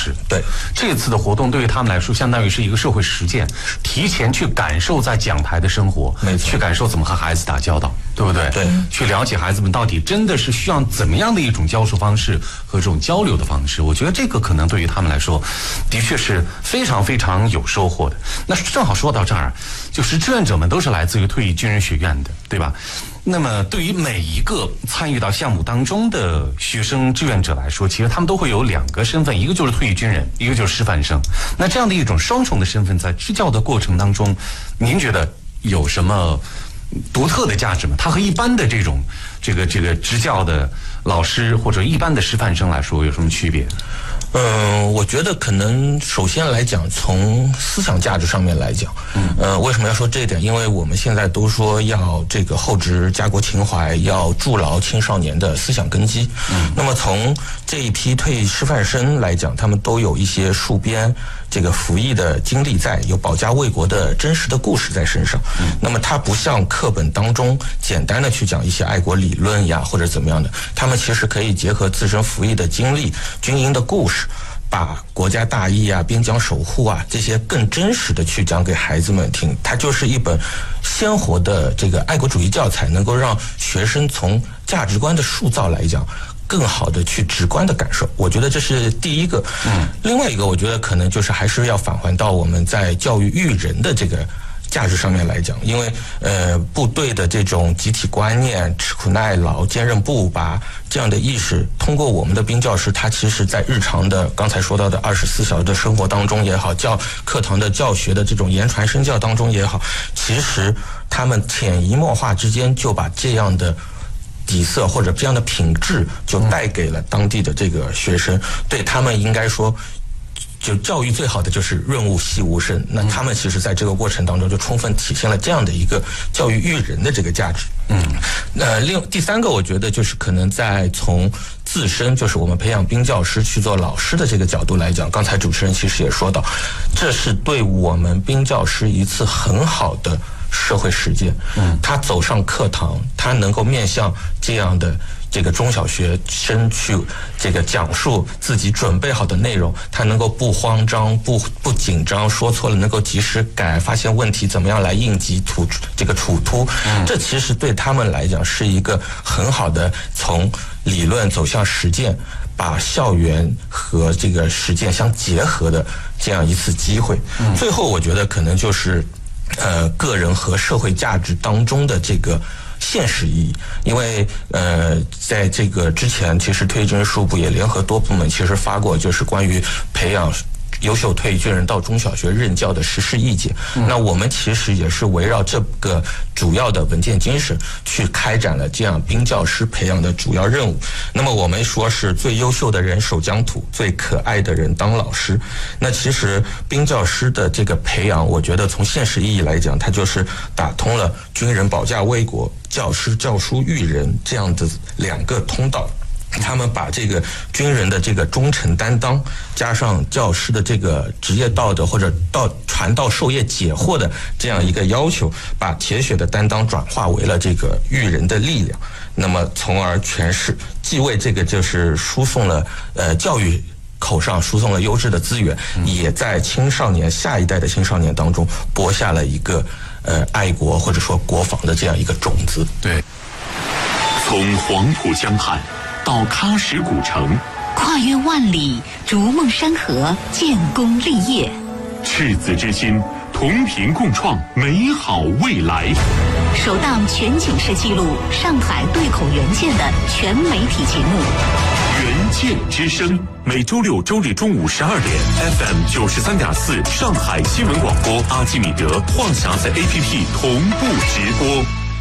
师。 对， 这次的活动对于他们来说，相当于是一个社会实践，提前去感受在讲台的生活， 没错， 去感受怎么和孩子打交道，对不对？ 对， 去了解孩子们到底真的是需要怎么样的一种教授方式和这种交流的方式。我觉得这个可能对于他们来说，的确是非常非常有收获的。那正好说到这儿，就是志愿者们都是来自于退役军人学院的，对吧？那么对于每一个参与到项目当中的学生志愿者来说，其实他们都会有2个身份，一个就是退役军人，一个就是师范生。那这样的一种双重的身份，在支教的过程当中，您觉得有什么独特的价值吗？它和一般的这种这个支教的老师或者一般的师范生来说有什么区别？ 我觉得可能首先来讲，从思想价值上面来讲，为什么要说这一点？因为我们现在都说要这个厚植家国情怀，要筑牢青少年的思想根基。那么从这一批退役师范生来讲，他们都有一些戍边这个服役的经历在，有保家卫国的真实的故事在身上。那么它不像课本当中简单的去讲一些爱国理论呀或者怎么样的，他们其实可以结合自身服役的经历、军营的故事，把国家大义啊、边疆守护啊这些更真实的去讲给孩子们听。它就是一本鲜活的这个爱国主义教材，能够让学生从价值观的塑造来讲更好的去直观的感受。我觉得这是第一个。另外一个我觉得可能就是还是要返还到我们在教育育人的这个价值上面来讲，因为部队的这种集体观念、吃苦耐劳、坚韧不拔这样的意识，通过我们的兵教师，他其实在日常的刚才说到的24小时的生活当中也好，课堂的教学的这种言传身教当中也好，其实他们潜移默化之间就把这样的底色或者这样的品质就带给了当地的这个学生。对他们应该说，就教育最好的就是润物细无声。那他们其实在这个过程当中就充分体现了这样的一个教育育人的这个价值。第三个我觉得就是可能在从自身，就是我们培养兵教师去做老师的这个角度来讲，刚才主持人其实也说到，这是对我们兵教师一次很好的社会实践。他走上课堂，他能够面向这样的这个中小学生去这个讲述自己准备好的内容，他能够不慌张、不紧张，说错了能够及时改，发现问题怎么样来应急处突。这其实对他们来讲是一个很好的从理论走向实践，把校园和这个实践相结合的这样一次机会。最后我觉得可能就是个人和社会价值当中的这个现实意义。因为在这个之前，其实退役军人事务部也联合多部门其实发过就是关于培养优秀退役军人到中小学任教的实施意见。那我们其实也是围绕这个主要的文件精神去开展了这样兵教师培养的主要任务。那么我们说是最优秀的人守疆土，最可爱的人当老师。那其实兵教师的这个培养，我觉得从现实意义来讲，它就是打通了军人保家卫国、教师教书育人这样的2个通道。他们把这个军人的这个忠诚担当，加上教师的这个职业道德或者传道授业解惑的这样一个要求，把铁血的担当转化为了这个育人的力量。那么从而诠释既为这个就是输送了教育口上输送了优质的资源，也在下一代的青少年当中播下了一个爱国或者说国防的这样一个种子。 对， 从黄浦江畔到喀什古城， 跨越万里，逐梦山河，建功立业， 赤子之心，同频共创美好未来。 首档全景式记录上海对口援建的全媒体节目 《援建之声》，每周六、周日中午12点 ，FM 93.4上海新闻广播，阿基米德、话匣子 APP 同步直播。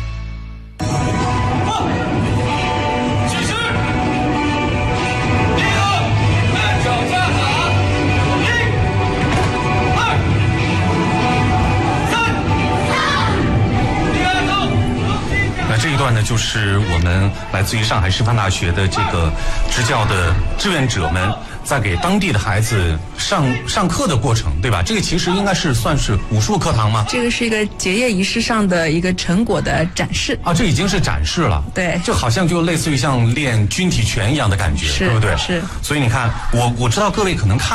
这一段呢，就是我们来自于上海师范大学的这个支教的志愿者们在给当地的孩子上课的过程，对吧？这个其实应该是算是武术课堂吗？ 这个是一个结业仪式上的一个成果的展示啊，这已经是展示了。 对， 这好像就类似于像练军体拳一样的感觉，对不对？ 是。 所以你看，我知道各位可能看